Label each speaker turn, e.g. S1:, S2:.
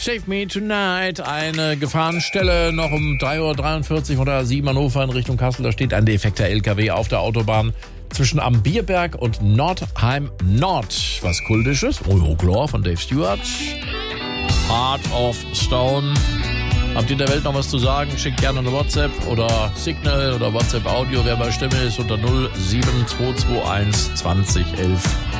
S1: Save Me Tonight, eine Gefahrenstelle noch um 3.43 Uhr oder 7 Hannover in Richtung Kassel. Da steht ein defekter LKW auf der Autobahn zwischen Am Bierberg und Nordheim Nord. Was Kultisches, oh klar, von Dave Stewart. Heart of Stone. Habt ihr der Welt noch was zu sagen? Schickt gerne eine WhatsApp oder Signal oder WhatsApp Audio, wer bei Stimme ist, unter 07221 20 11